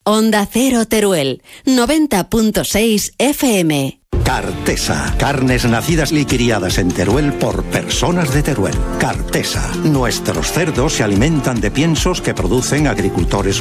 Onda Cero Teruel, 90.6 FM. Cartesa, carnes nacidas y criadas en Teruel por personas de Teruel. Cartesa, nuestros cerdos se alimentan de piensos que producen agricultores